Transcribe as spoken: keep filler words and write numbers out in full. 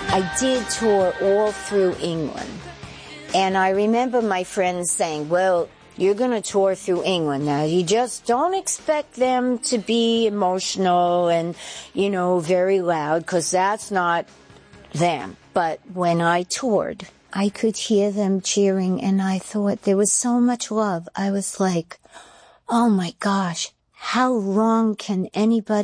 I did tour all through England. And I remember my friends saying, well, you're going to tour through England. Now, you just don't expect them to be emotional and, you know, very loud, because that's not them. But when I toured, I could hear them cheering, and I thought there was so much love. I was like, oh my gosh, how long can anybody